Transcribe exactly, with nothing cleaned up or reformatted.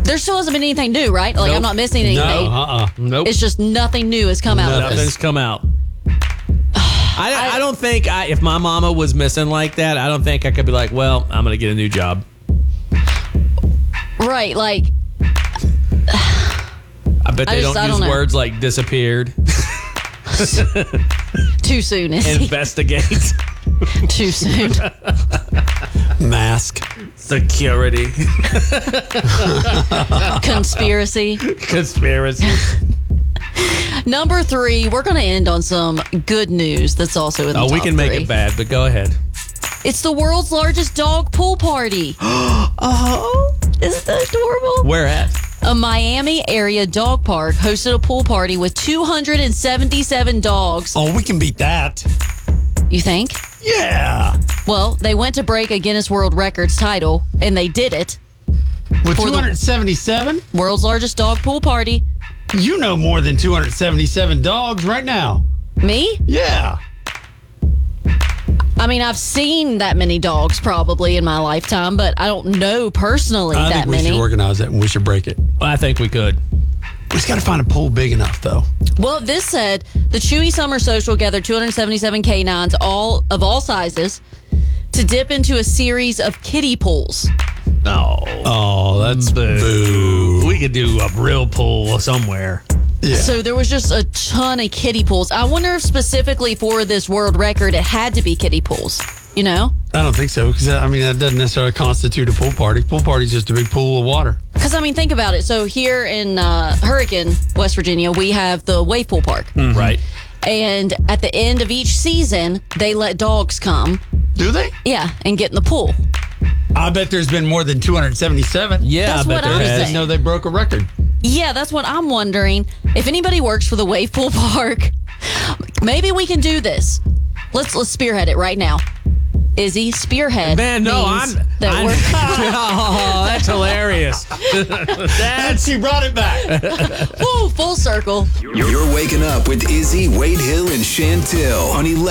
There still hasn't been anything new, right? Like, Nope. I'm not missing anything. No, uh-uh. Nope. It's just nothing new has come out of Nothing's this. come out. I, I don't think I, if my mama was missing like that, I don't think I could be like, well, I'm going to get a new job. Right, like, I bet I they just- don't I use don't know. words like disappeared, too soon, is he? investigate, Too soon. Mask. security, Conspiracy. conspiracy. Number three, we're going to end on some good news that's also in the Oh, top we can make three. it bad, but go ahead. It's the world's largest dog pool party. Oh, Isn't that adorable? where at? A Miami area dog park hosted a pool party with two hundred seventy-seven dogs. Oh, we can beat that. You think? Yeah. Well, they went to break a Guinness World Records title, and they did it. With For the- two hundred seventy-seven? World's largest dog pool party. You know more than two hundred seventy-seven dogs right now. Me? Yeah. I mean, I've seen that many dogs probably in my lifetime, but I don't know personally I that think we many. should organize it and we should break it. I think we could. We just got to find a pool big enough, though. Well, this said the Chewy Summer Social gathered two hundred seventy-seven canines, all of all sizes, to dip into a series of kiddie pools. No. Oh, that's Boo. We could do a real pool somewhere. Yeah. So there was just a ton of kiddie pools. I wonder if specifically for this world record, it had to be kiddie pools. You know? I don't think so, because, I mean, that doesn't necessarily constitute a pool party. Pool party is just a big pool of water. Because, I mean, think about it. So here in uh, Hurricane, West Virginia, we have the wave pool park. Right. And at the end of each season, they let dogs come, Do they? yeah, and get in the pool. I bet there's been more than two hundred seventy-seven. Yeah, That's I bet what there I'm I has. didn't saying. know they broke a record. Yeah, that's what I'm wondering. If anybody works for the wave pool park, maybe we can do this. Let's let's spearhead it right now. Izzy, spearhead. Man, no, means I'm. that I'm we're- oh, that's hilarious. That's She brought it back. Woo, full circle. You're waking up with Izzy, Wade Hill, and Chantel on eleven.